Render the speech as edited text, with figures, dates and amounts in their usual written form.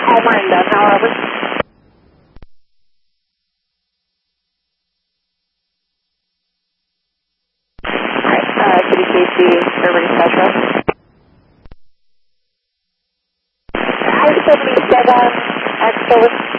Palmer and Dunn, over. Alright, City Casey, Urban Metro. I-77, X over.